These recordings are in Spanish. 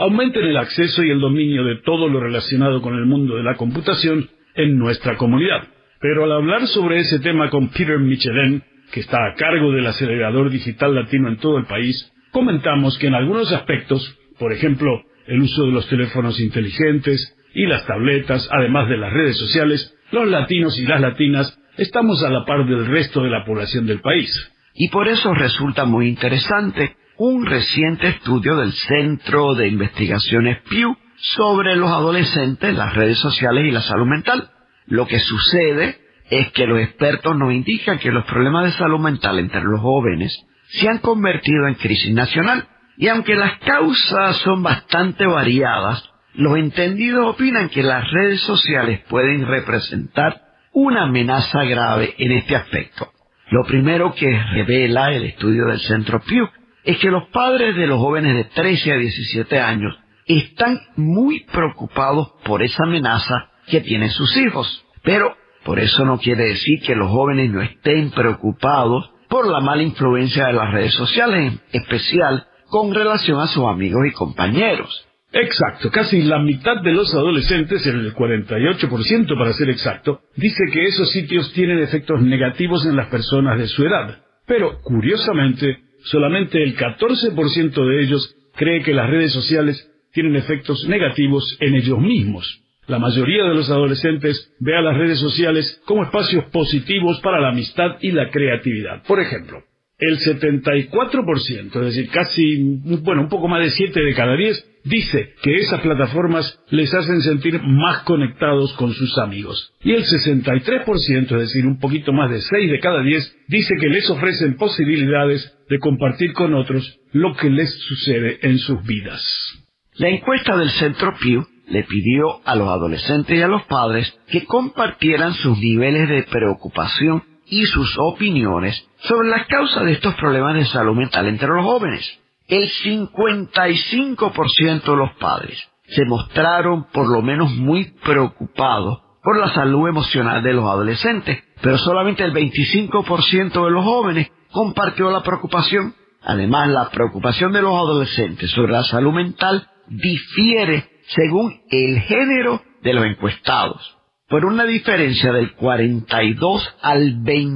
aumenten el acceso y el dominio de todo lo relacionado con el mundo de la computación en nuestra comunidad. Pero al hablar sobre ese tema con Peter Michelin, que está a cargo del acelerador digital latino en todo el país, comentamos que en algunos aspectos, por ejemplo, el uso de los teléfonos inteligentes y las tabletas, además de las redes sociales, los latinos y las latinas estamos a la par del resto de la población del país. Y por eso resulta muy interesante un reciente estudio del Centro de Investigaciones Pew sobre los adolescentes, las redes sociales y la salud mental. Lo que sucede es que los expertos nos indican que los problemas de salud mental entre los jóvenes se han convertido en crisis nacional. Y aunque las causas son bastante variadas, los entendidos opinan que las redes sociales pueden representar una amenaza grave en este aspecto. Lo primero que revela el estudio del Centro Pew es que los padres de los jóvenes de 13 a 17 años están muy preocupados por esa amenaza que tienen sus hijos. Pero por eso no quiere decir que los jóvenes no estén preocupados por la mala influencia de las redes sociales, en especial con relación a sus amigos y compañeros. Exacto, casi la mitad de los adolescentes, el 48% para ser exacto, dice que esos sitios tienen efectos negativos en las personas de su edad. Pero, curiosamente, solamente el 14% de ellos cree que las redes sociales tienen efectos negativos en ellos mismos. La mayoría de los adolescentes ve a las redes sociales como espacios positivos para la amistad y la creatividad. Por ejemplo, el 74%, es decir, un poco más de 7 de cada 10, dice que esas plataformas les hacen sentir más conectados con sus amigos. Y el 63%, es decir, un poquito más de 6 de cada 10, dice que les ofrecen posibilidades de compartir con otros lo que les sucede en sus vidas. La encuesta del Centro Pew le pidió a los adolescentes y a los padres que compartieran sus niveles de preocupación y sus opiniones sobre las causas de estos problemas de salud mental entre los jóvenes. El 55% de los padres se mostraron por lo menos muy preocupados por la salud emocional de los adolescentes, pero solamente el 25% de los jóvenes compartió la preocupación. Además, la preocupación de los adolescentes sobre la salud mental difiere según el género de los encuestados. Por una diferencia del 42 al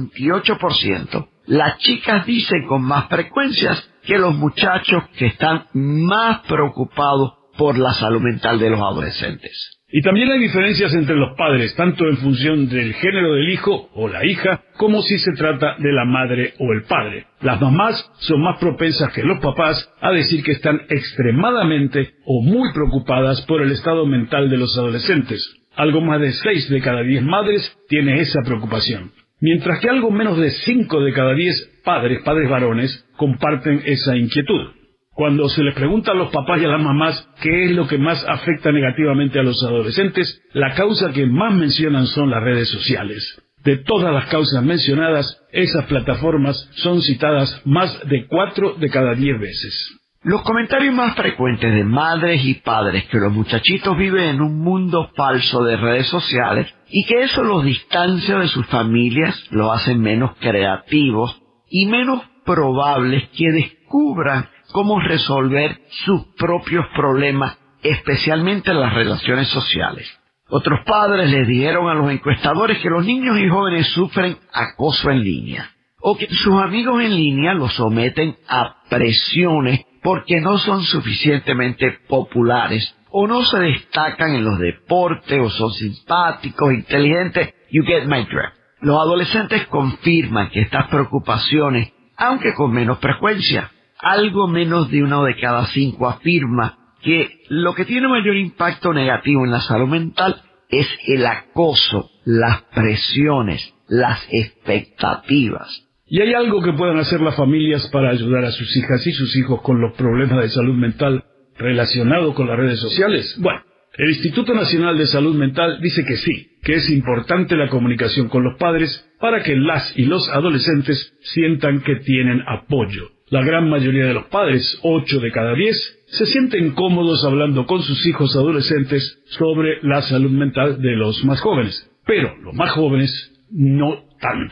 28%, las chicas dicen con más frecuencias que los muchachos que están más preocupados por la salud mental de los adolescentes. Y también hay diferencias entre los padres, tanto en función del género del hijo o la hija, como si se trata de la madre o el padre. Las mamás son más propensas que los papás a decir que están extremadamente o muy preocupadas por el estado mental de los adolescentes. Algo más de 6 de cada 10 madres tiene esa preocupación, mientras que algo menos de 5 de cada 10 padres varones, comparten esa inquietud. Cuando se les pregunta a los papás y a las mamás qué es lo que más afecta negativamente a los adolescentes, la causa que más mencionan son las redes sociales. De todas las causas mencionadas, esas plataformas son citadas más de 4 de cada 10 veces. Los comentarios más frecuentes de madres y padres que los muchachitos viven en un mundo falso de redes sociales y que eso los distancia de sus familias, los hacen menos creativos y menos probables que descubran cómo resolver sus propios problemas, especialmente en las relaciones sociales. Otros padres les dijeron a los encuestadores que los niños y jóvenes sufren acoso en línea, o que sus amigos en línea los someten a presiones porque no son suficientemente populares, o no se destacan en los deportes, o son simpáticos, inteligentes. You get my drift. Los adolescentes confirman que estas preocupaciones, aunque con menos frecuencia, algo menos de 1 de cada 5 afirma que lo que tiene mayor impacto negativo en la salud mental es el acoso, las presiones, las expectativas. ¿Y hay algo que puedan hacer las familias para ayudar a sus hijas y sus hijos con los problemas de salud mental relacionados con las redes sociales? Bueno, el Instituto Nacional de Salud Mental dice que sí, que es importante la comunicación con los padres para que las y los adolescentes sientan que tienen apoyo. La gran mayoría de los padres, 8 de cada 10, se sienten cómodos hablando con sus hijos adolescentes sobre la salud mental de los más jóvenes, pero los más jóvenes no tanto.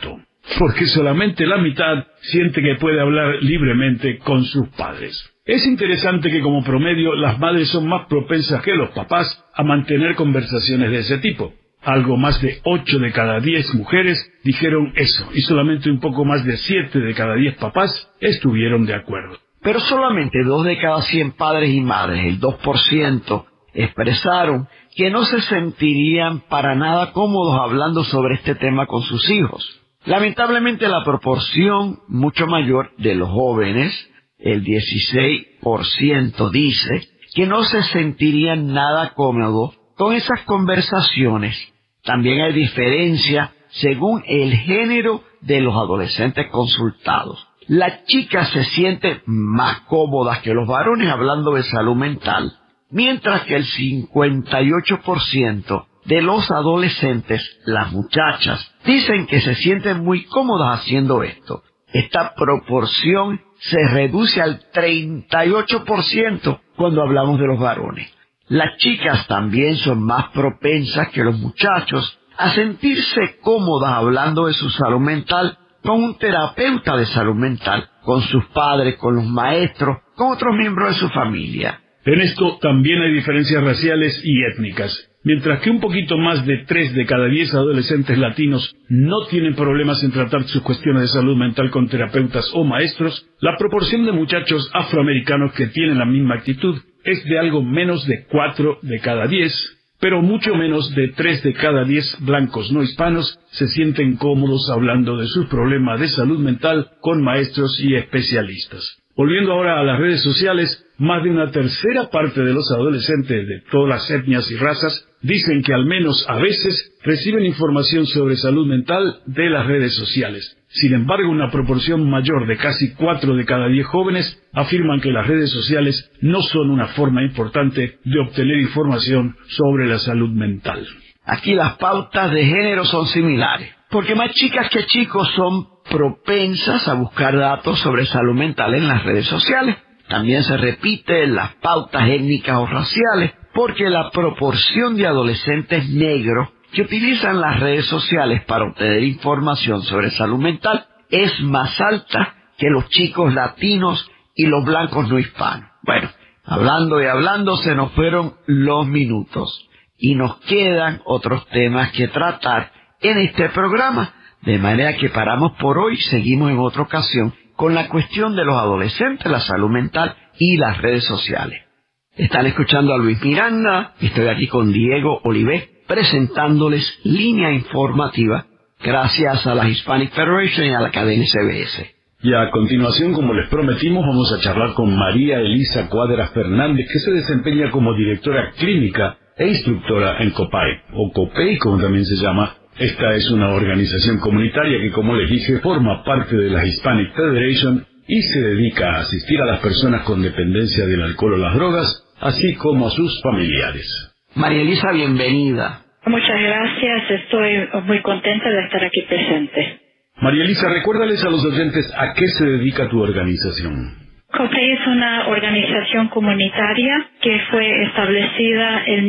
porque solamente la mitad siente que puede hablar libremente con sus padres. Es interesante que como promedio las madres son más propensas que los papás a mantener conversaciones de ese tipo. Algo más de 8 de cada 10 mujeres dijeron eso, y solamente un poco más de 7 de cada 10 papás estuvieron de acuerdo. Pero solamente 2 de cada 100 padres y madres, el 2%, expresaron que no se sentirían para nada cómodos hablando sobre este tema con sus hijos. Lamentablemente la proporción mucho mayor de los jóvenes, el 16%, dice que no se sentirían nada cómodos con esas conversaciones. También hay diferencia según el género de los adolescentes consultados. Las chicas se sienten más cómodas que los varones hablando de salud mental, mientras que el 58% de los adolescentes, las muchachas, dicen que se sienten muy cómodas haciendo esto. Esta proporción se reduce al 38% cuando hablamos de los varones. Las chicas también son más propensas que los muchachos a sentirse cómodas hablando de su salud mental con un terapeuta de salud mental, con sus padres, con los maestros, con otros miembros de su familia. En esto también hay diferencias raciales y étnicas. Mientras que un poquito más de 3 de cada 10 adolescentes latinos no tienen problemas en tratar sus cuestiones de salud mental con terapeutas o maestros, la proporción de muchachos afroamericanos que tienen la misma actitud es de algo menos de 4 de cada 10, pero mucho menos de 3 de cada 10 blancos no hispanos se sienten cómodos hablando de sus problemas de salud mental con maestros y especialistas. Volviendo ahora a las redes sociales, más de una tercera parte de los adolescentes de todas las etnias y razas dicen que al menos a veces reciben información sobre salud mental de las redes sociales. Sin embargo, una proporción mayor de casi 4 de cada 10 jóvenes afirman que las redes sociales no son una forma importante de obtener información sobre la salud mental. Aquí las pautas de género son similares, porque más chicas que chicos son propensas a buscar datos sobre salud mental en las redes sociales. También se repiten las pautas étnicas o raciales, porque la proporción de adolescentes negros que utilizan las redes sociales para obtener información sobre salud mental es más alta que los chicos latinos y los blancos no hispanos. Bueno, hablando y hablando se nos fueron los minutos y nos quedan otros temas que tratar en este programa, de manera que paramos por hoy, seguimos en otra ocasión con la cuestión de los adolescentes, la salud mental y las redes sociales. Están escuchando a Luis Miranda, estoy aquí con Diego Olivé, presentándoles Línea Informativa, gracias a la Hispanic Federation y a la cadena CBS. Y a continuación, como les prometimos, vamos a charlar con María Elisa Cuadra Fernández, que se desempeña como directora clínica e instructora en COPAI, o COPEI como también se llama. Esta es una organización comunitaria que, como les dije, forma parte de la Hispanic Federation y se dedica a asistir a las personas con dependencia del alcohol o las drogas, así como a sus familiares. María Elisa, bienvenida. Muchas gracias, estoy muy contenta de estar aquí presente. María Elisa, recuérdales a los oyentes a qué se dedica tu organización. COPEI es una organización comunitaria que fue establecida en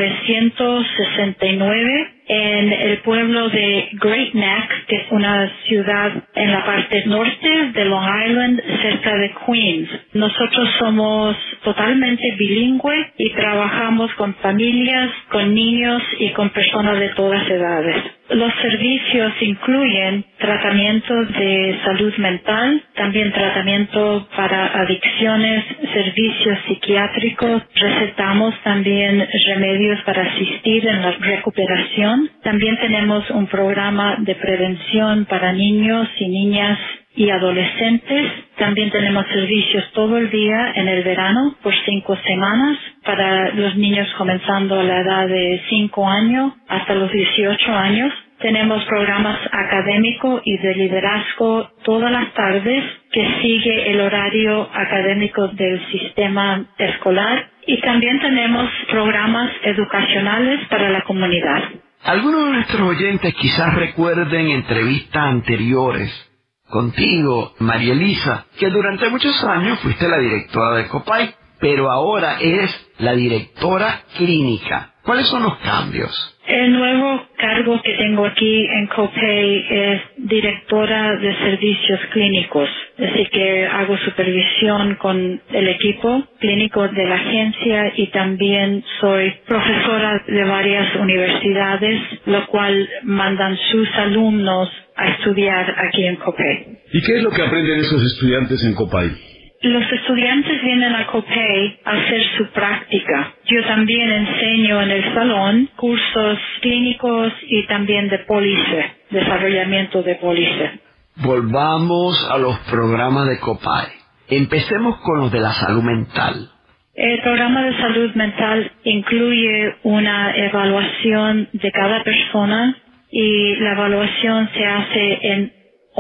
1969 en el pueblo de Great Neck, que es una ciudad en la parte norte de Long Island, cerca de Queens. Nosotros somos totalmente bilingües y trabajamos con familias, con niños y con personas de todas edades. Los servicios incluyen tratamiento de salud mental, también tratamiento para adicciones, servicios psiquiátricos, recetamos también remedios para asistir en la recuperación. También tenemos un programa de prevención para niños y niñas y adolescentes. También tenemos servicios todo el día en el verano por 5 semanas para los niños comenzando a la edad de 5 años hasta los 18 años. Tenemos programas académicos y de liderazgo todas las tardes que sigue el horario académico del sistema escolar. Y también tenemos programas educacionales para la comunidad. Algunos de nuestros oyentes quizás recuerden entrevistas anteriores contigo, María Elisa, que durante muchos años fuiste la directora de COPAI. pero ahora eres la directora clínica. ¿Cuáles son los cambios? El nuevo cargo que tengo aquí en Copay es directora de servicios clínicos. Así que hago supervisión con el equipo clínico de la agencia y también soy profesora de varias universidades, lo cual mandan sus alumnos a estudiar aquí en Copay. ¿Y qué es lo que aprenden esos estudiantes en Copay? Los estudiantes vienen a Copay a hacer su práctica. Yo también enseño en el salón cursos clínicos y también de pólice, desarrollamiento de pólice. Volvamos a los programas de Copay. Empecemos con los de la salud mental. El programa de salud mental incluye una evaluación de cada persona y la evaluación se hace en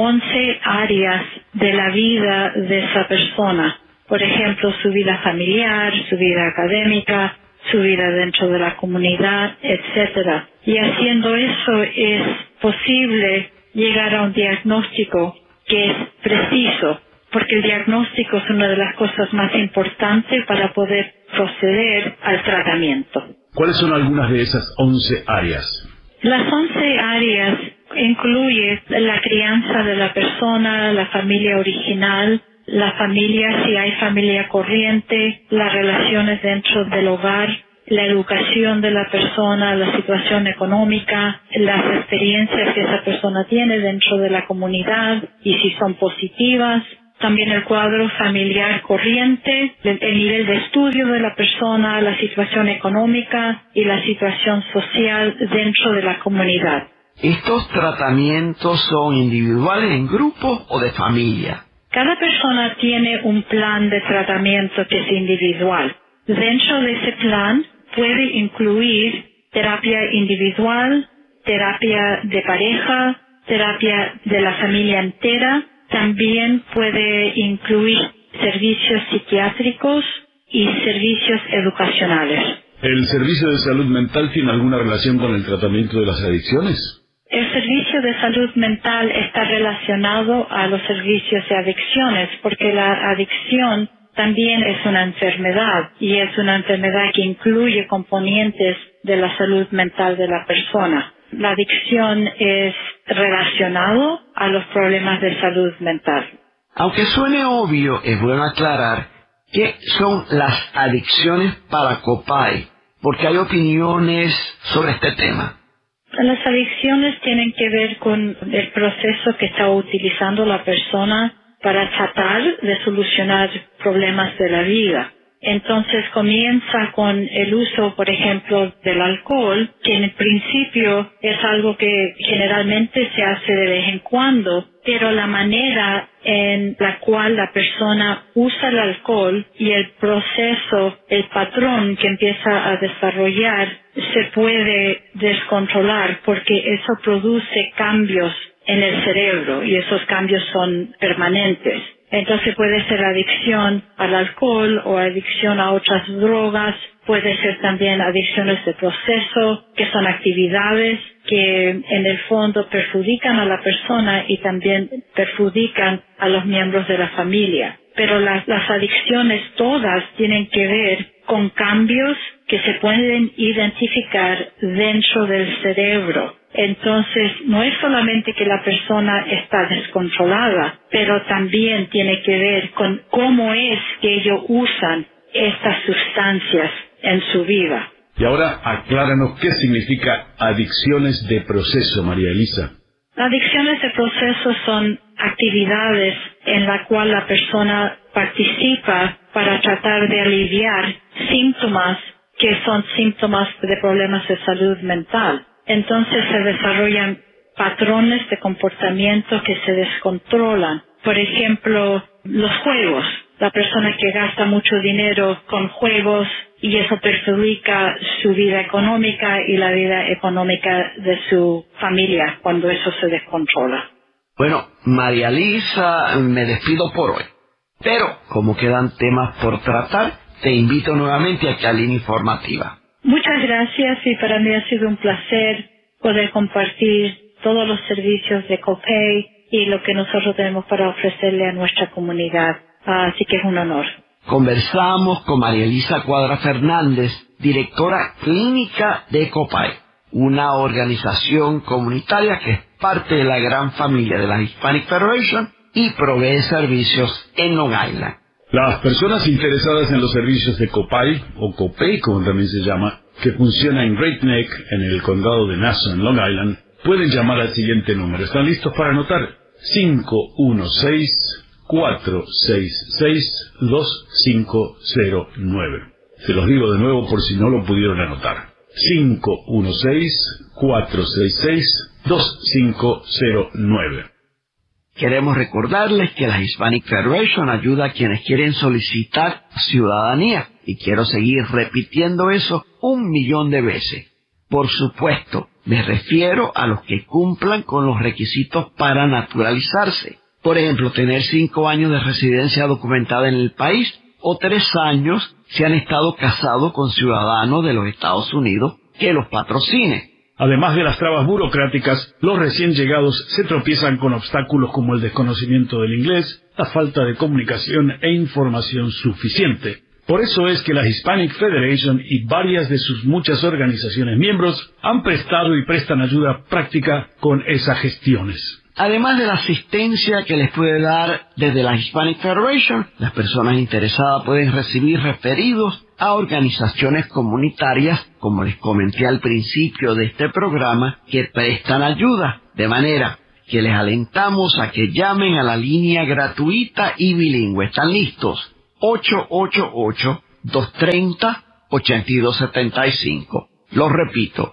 11 áreas de la vida de esa persona. Por ejemplo, su vida familiar, su vida académica, su vida dentro de la comunidad, etcétera. Y haciendo eso es posible llegar a un diagnóstico que es preciso, porque el diagnóstico es una de las cosas más importantes para poder proceder al tratamiento. ¿Cuáles son algunas de esas 11 áreas? Las 11 áreas incluye la crianza de la persona, la familia original, la familia, si hay familia corriente, las relaciones dentro del hogar, la educación de la persona, la situación económica, las experiencias que esa persona tiene dentro de la comunidad y si son positivas. También el cuadro familiar corriente, el nivel de estudio de la persona, la situación económica y la situación social dentro de la comunidad. ¿Estos tratamientos son individuales, en grupo o de familia? Cada persona tiene un plan de tratamiento que es individual. Dentro de ese plan puede incluir terapia individual, terapia de pareja, terapia de la familia entera. También puede incluir servicios psiquiátricos y servicios educacionales. ¿El servicio de salud mental tiene alguna relación con el tratamiento de las adicciones? El servicio de salud mental está relacionado a los servicios de adicciones, porque la adicción también es una enfermedad, y es una enfermedad que incluye componentes de la salud mental de la persona. La adicción es relacionado a los problemas de salud mental. Aunque suene obvio, es bueno aclarar qué son las adicciones para Copay, porque hay opiniones sobre este tema. Las adicciones tienen que ver con el proceso que está utilizando la persona para tratar de solucionar problemas de la vida. Entonces comienza con el uso, por ejemplo, del alcohol, que en el principio es algo que generalmente se hace de vez en cuando, pero la manera en la cual la persona usa el alcohol y el proceso, el patrón que empieza a desarrollar, se puede descontrolar porque eso produce cambios en el cerebro y esos cambios son permanentes. Entonces puede ser adicción al alcohol o adicción a otras drogas, puede ser también adicciones de proceso, que son actividades que en el fondo perjudican a la persona y también perjudican a los miembros de la familia. Pero las adicciones todas tienen que ver con cambios que se pueden identificar dentro del cerebro. Entonces, no es solamente que la persona está descontrolada, pero también tiene que ver con cómo es que ellos usan estas sustancias en su vida. Y ahora acláranos qué significa adicciones de proceso, María Elisa. Adicciones de proceso son actividades en la cual la persona participa para tratar de aliviar síntomas que son síntomas de problemas de salud mental. Entonces se desarrollan patrones de comportamiento que se descontrolan. Por ejemplo, los juegos. La persona que gasta mucho dinero con juegos y eso perjudica su vida económica y la vida económica de su familia cuando eso se descontrola. Bueno, María Elisa, me despido por hoy. Pero, como quedan temas por tratar, te invito nuevamente aquí a Línea Informativa. Muchas gracias y para mí ha sido un placer poder compartir todos los servicios de Copay y lo que nosotros tenemos para ofrecerle a nuestra comunidad. Así que es un honor. Conversamos con María Elisa Cuadra Fernández, directora clínica de Copay, una organización comunitaria que es parte de la gran familia de la Hispanic Federation y provee servicios en Long Island. Las personas interesadas en los servicios de Copay, o Copay como también se llama, que funciona en Great Neck, en el condado de Nassau, en Long Island, pueden llamar al siguiente número. ¿Están listos para anotar? 516-466-2509. Se los digo de nuevo por si no lo pudieron anotar. 516-466-2509. Queremos recordarles que la Hispanic Federation ayuda a quienes quieren solicitar ciudadanía, y quiero seguir repitiendo eso 1,000,000 de veces. Por supuesto, me refiero a los que cumplan con los requisitos para naturalizarse. Por ejemplo, tener 5 años de residencia documentada en el país, o 3 años si han estado casados con ciudadanos de los Estados Unidos que los patrocine. Además de las trabas burocráticas, los recién llegados se tropiezan con obstáculos como el desconocimiento del inglés, la falta de comunicación e información suficiente. Por eso es que la Hispanic Federation y varias de sus muchas organizaciones miembros han prestado y prestan ayuda práctica con esas gestiones. Además de la asistencia que les puede dar desde la Hispanic Federation, las personas interesadas pueden recibir referidos a organizaciones comunitarias, como les comenté al principio de este programa, que prestan ayuda, de manera que les alentamos a que llamen a la línea gratuita y bilingüe. ¿Están listos? 888-230-8275. Lo repito,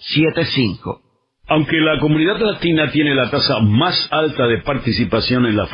888-230-8275. Aunque la comunidad latina tiene la tasa más alta de participación en la